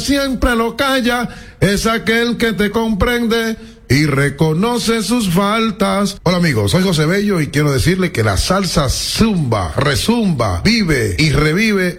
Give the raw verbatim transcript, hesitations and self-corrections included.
siempre lo calla es aquel que te comprende y reconoce sus faltas. Hola amigos, soy José Bello y quiero decirle que la salsa zumba, rezumba, vive y revive